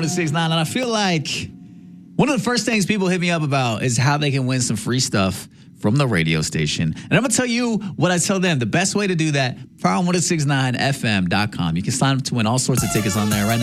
1069, and I feel like one of the first things people hit me up about is how they can win some free stuff from the radio station. And I'm going to tell you what I tell them. The best way to do that, Power 1069fm.com. You can sign up to win all sorts of tickets on there right now.